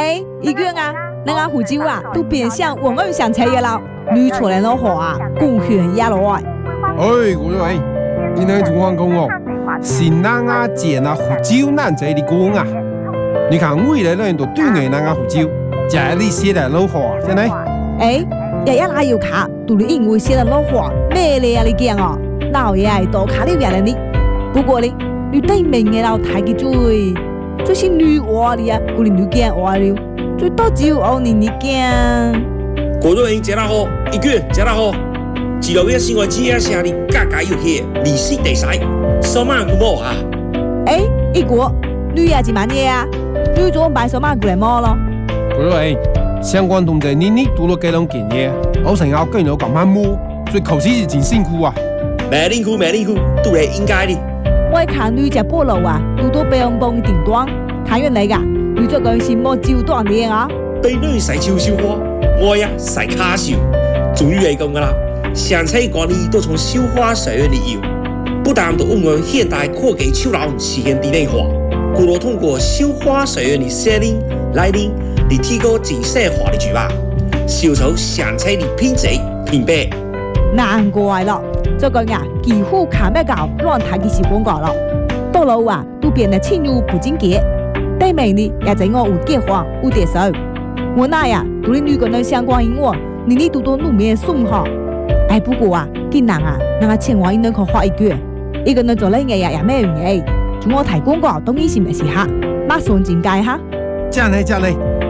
哎，一个啊，那个胡椒啊，都变相往岸上车嘅啦，女出来的话啊，贡献也落来。 我说今天主管讲哦，新人啊、剪啊、胡椒难这里讲啊。你看未来人都对眼那个胡椒，假你写的老话，真的。 哎，日日哪有卡，都你因为写的老话，咩嚟啊？你讲哦，老爷系多卡你别人你。不过呢，你对面嘅老太嘅嘴，就是女话哩啊，我哋女讲话了，最多只有我年讲。 果肉人食得好，一个月食得好。只要要生活只要下你家家有气，利息地使，手慢不摸啊！ 哎，一国，你也是蛮嘢啊？你做买手慢过来摸咯？ 果肉人相关同志，你读了几种经验，我成日跟人讲慢摸，所以考试是真辛苦啊。 没辛苦，都是应该的。 我看你只菠萝啊，都多被人帮顶端，看原嚟噶，你做嗰陣時冇照當嘢啊？ 被女使超燒花，我呀使卡燒，終於係咁噶啦。詳細管理都從繡花學院里有，不但都運用現代科技手勞實現智能化，更都通過繡花學院的設定、來臨，嚟提高精細化的舉辦，繡出詳細的品質品牌。 難怪咯，這個呀幾乎看不到亂睇嘅小廣告咯，到老啊都變得輕如不經結，對面呢也在我有結婚有點數，我那呀都係女個人相關因我，你都多路面送哈。哎，不過啊，見人啊，那個千萬人可花一句，一個人做呢嘢也咩用嘅，仲我睇廣告當然是咪是哈，馬上進階哈。 這樣呢，